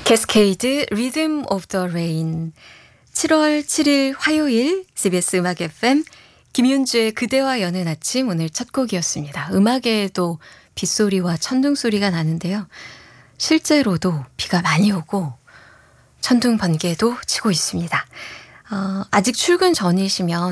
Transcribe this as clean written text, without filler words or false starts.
캐스케이드 리듬 오브 더 레인 7월 7일 화요일 CBS 음악 FM 김윤주의 그대와 여는 아침 오늘 첫 곡이었습니다. 음악에도 빗소리와 천둥 소리가 나는데요. 실제로도 비가 많이 오고 천둥 번개도 치고 있습니다. 아직 출근 전이시면